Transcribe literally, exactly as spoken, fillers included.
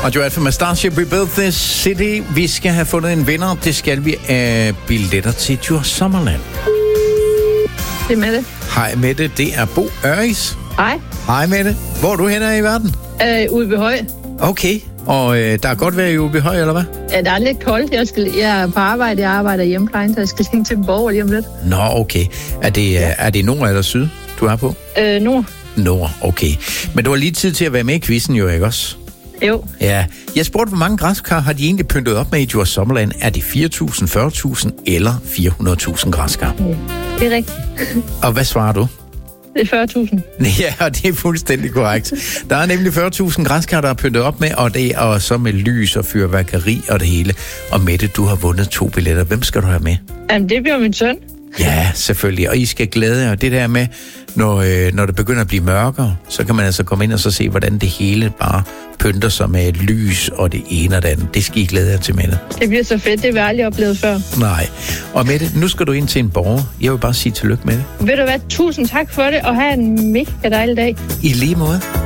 Og Joat fra Starship Rebuild This City. Vi skal have fundet en vinder. Det skal vi af billetter til Djurs Sommerland. Det er Mette. Hej Mette, det er Bo Øris. Hej. Hej Mette. Hvor er du henne i verden? Øh, ude ved Høj. Okay, og øh, der er godt vejr i ude ved Høj, eller hvad? Ja, der er lidt koldt. Jeg, skal, jeg er på arbejde, jeg arbejder i hjemmeplejen, så jeg skal lige til Borg lige om lidt. Nå, okay. Er det, ja. er det nord eller syd, du er på? Øh, nord. Nord, okay. Men du har lige tid til at være med i quizzen jo, ikke også? Jo. Ja. Jeg spurgte, hvor mange græskar har de egentlig pyntet op med i Djurs Sommerland? Er det fire tusind, fyrre tusind eller fire hundrede tusind græskar? Ja, det er rigtigt. Og hvad svarer du? Det er fyrre tusind. Ja, det er fuldstændig korrekt. Der er nemlig fyrre tusind græskar, der er pyntet op med, og det er så med lys og fyrværkeri og det hele. Og Mette, du har vundet to billetter. Hvem skal du have med? Jamen, det bliver min søn. Ja, selvfølgelig. Og I skal glæde jer. Det der med, når, øh, når det begynder at blive mørkere, så kan man altså komme ind og så se, hvordan det hele bare pynter sig med lys og det ene og det andet. Det skal I glæde jer til, Mette. Det bliver så fedt. Det har vi aldrig oplevet før. Nej. Og Mette, nu skal du ind til en borger. Jeg vil bare sige tillykke med det. Ved du hvad? Tusind tak for det, og have en mega dejlig dag. I lige måde.